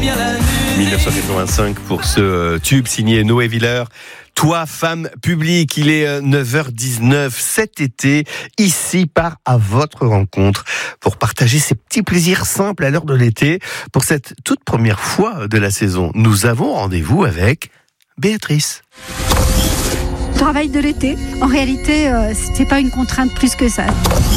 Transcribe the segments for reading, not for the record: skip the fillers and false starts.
1985 pour ce tube signé Noé Villers. Toi, femme publique, il est 9h19 cet été, ici part à votre rencontre pour partager ces petits plaisirs simples à l'heure de l'été. Pour cette toute première fois de la saison, nous avons rendez-vous avec Béatrice. Travail de l'été, en réalité, c'était pas une contrainte plus que ça.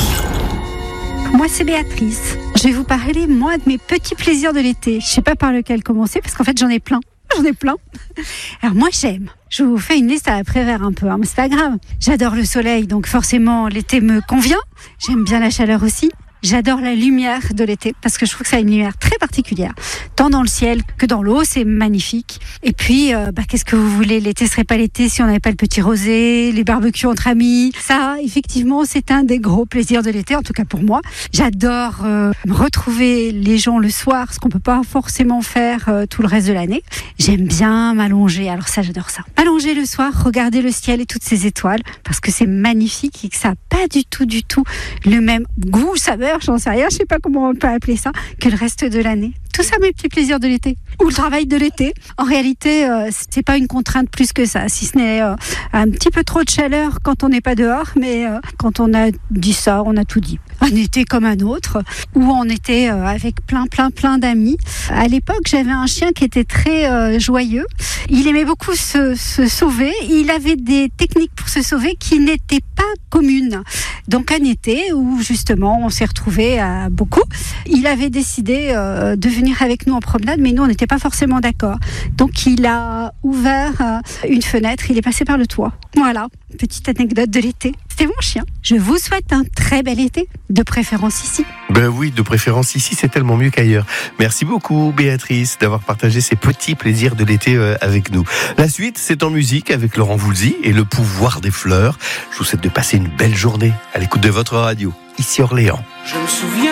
Moi, c'est Béatrice. Je vais vous parler, moi, de mes petits plaisirs de l'été. Je sais pas par lequel commencer, parce qu'en fait, j'en ai plein. Alors moi, j'aime. Je vous fais une liste à la Prévert un peu, mais c'est pas grave. J'adore le soleil, donc forcément, l'été me convient. J'aime bien la chaleur aussi. J'adore la lumière de l'été, parce que je trouve que ça a une lumière très particulière. Tant dans le ciel que dans l'eau, c'est magnifique. Et puis, qu'est-ce que vous voulez ? L'été serait pas l'été si on n'avait pas le petit rosé, les barbecues entre amis. Ça, effectivement, c'est un des gros plaisirs de l'été, en tout cas pour moi. J'adore retrouver les gens le soir, ce qu'on peut pas forcément faire tout le reste de l'année. J'aime bien m'allonger, alors ça, j'adore ça. M'allonger le soir, regarder le ciel et toutes ces étoiles, parce que c'est magnifique et que ça n'a pas du tout le même goût, saveur, j'en sais rien, je sais pas comment on peut appeler ça, que le reste de l'année. Tout ça, mes petits plaisirs de l'été. Ou le travail de l'été. En réalité, c'est pas une contrainte plus que ça, si ce n'est un petit peu trop de chaleur quand on n'est pas dehors, mais quand on a dit ça, on a tout dit. Un été comme un autre, où on était avec plein d'amis. À l'époque, j'avais un chien qui était très joyeux. Il aimait beaucoup se sauver. Il avait des techniques pour se sauver qui n'étaient pas communes. Donc un été où justement on s'est retrouvés beaucoup, il avait décidé de venir avec nous en promenade, mais nous on n'était pas forcément d'accord. Donc il a ouvert une fenêtre, il est passé par le toit. Voilà, petite anecdote de l'été. C'était mon chien. Je vous souhaite un très bel été, de préférence ici. Ben oui, de préférence ici, c'est tellement mieux qu'ailleurs. Merci beaucoup Béatrice d'avoir partagé ces petits plaisirs de l'été avec nous. La suite, c'est en musique avec Laurent Voulzy et le pouvoir des fleurs. Je vous souhaite de passer une belle journée à l'écoute de votre radio, ici Orléans. Je me souviens